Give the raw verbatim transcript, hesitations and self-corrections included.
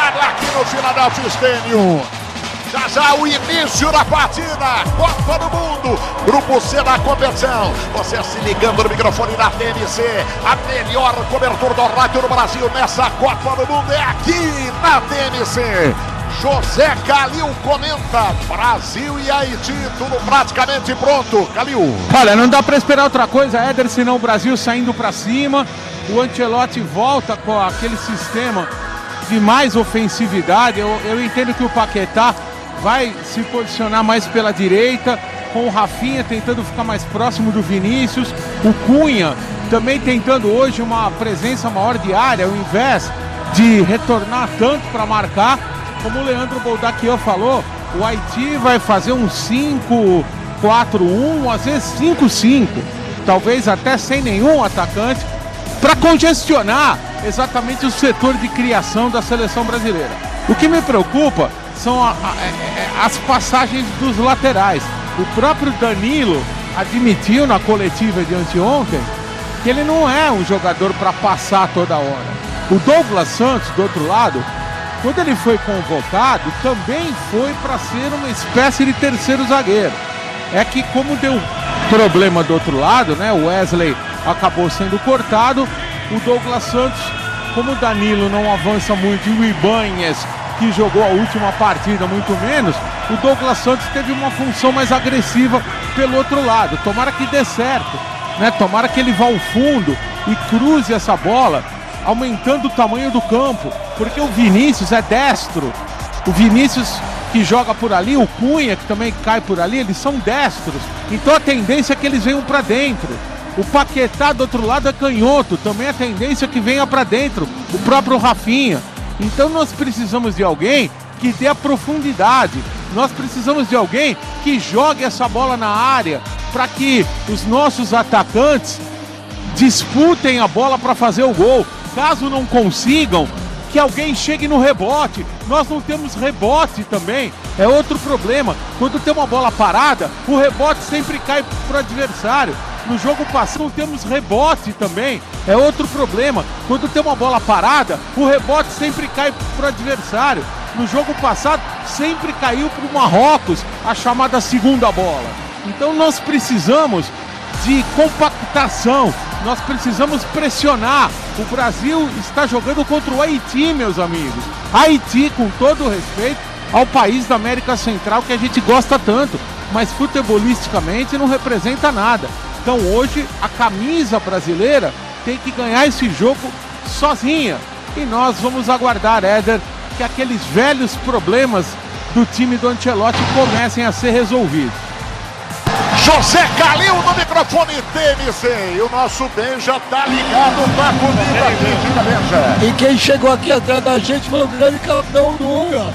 ligado aqui no Philadelphia Stadium. Já já o início da partida, Copa do Mundo, Grupo C da competição. Você se ligando no microfone da T N C, a melhor cobertura do rádio no Brasil nessa Copa do Mundo é aqui na T N C. José Calil comenta, Brasil e Haiti, tudo praticamente pronto. Calil. Olha, não dá para esperar outra coisa, Éder, senão o Brasil saindo para cima. O Ancelotti volta com aquele sistema de mais ofensividade. Eu, eu entendo que o Paquetá vai se posicionar mais pela direita, com o Rafinha tentando ficar mais próximo do Vinícius, o Cunha também tentando hoje uma presença maior de área, ao invés de retornar tanto para marcar. Como o Leandro Boldaquian falou, o Haiti vai fazer um cinco quatro um, às vezes cinco cinco, talvez até sem nenhum atacante, para congestionar exatamente o setor de criação da seleção brasileira. O que me preocupa são a, a, a, as passagens dos laterais. O próprio Danilo admitiu na coletiva de anteontem que ele não é um jogador para passar toda hora. O Douglas Santos, do outro lado, quando ele foi convocado, também foi para ser uma espécie de terceiro zagueiro. É que como deu problema do outro lado, né? O Wesley acabou sendo cortado, o Douglas Santos, como o Danilo não avança muito e o Ibanez, que jogou a última partida muito menos, o Douglas Santos teve uma função mais agressiva pelo outro lado. Tomara que dê certo, né? Tomara que ele vá ao fundo e cruze essa bola, aumentando o tamanho do campo, porque o Vinícius é destro. O Vinícius que joga por ali, o Cunha que também cai por ali, eles são destros. Então a tendência é que eles venham para dentro. O Paquetá do outro lado é canhoto, também a tendência é que venha para dentro. O próprio Rafinha. Então nós precisamos de alguém que dê a profundidade. Nós precisamos de alguém que jogue essa bola na área para que os nossos atacantes disputem a bola para fazer o gol. Caso não consigam, que alguém chegue no rebote. Nós não temos rebote também, é outro problema. Quando tem uma bola parada, o rebote sempre cai para o adversário. No jogo passado não temos rebote também, é outro problema. Quando tem uma bola parada, o rebote sempre cai para o adversário. No jogo passado sempre caiu para o Marrocos a chamada segunda bola. Então nós precisamos de compactação, nós precisamos pressionar. O Brasil está jogando contra o Haiti, meus amigos. Haiti, com todo o respeito ao país da América Central que a gente gosta tanto, mas futebolisticamente não representa nada. Então hoje a camisa brasileira tem que ganhar esse jogo sozinha. E nós vamos aguardar, Éder, que aqueles velhos problemas do time do Ancelotti comecem a ser resolvidos. José Calil no microfone T N C. E o nosso Benja tá ligado pra comida. E quem chegou aqui atrás da gente falou grande campeão do mundo.